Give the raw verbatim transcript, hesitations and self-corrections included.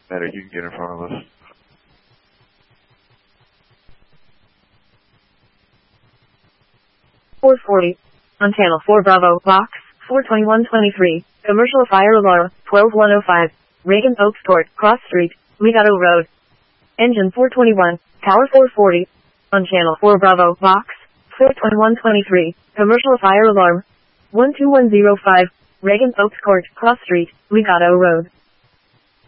Medic, you can get in front of us. four forty. On channel four Bravo, box, four twenty-one twenty-three, commercial fire alarm, twelve one oh five, Reagan Oaks Court, Cross Street, Legato Road. Engine four twenty-one, tower four forty. On channel four Bravo, box, four twenty-one twenty-three, commercial fire alarm, one two one oh five, Reagan Oaks Court, Cross Street, Legato Road.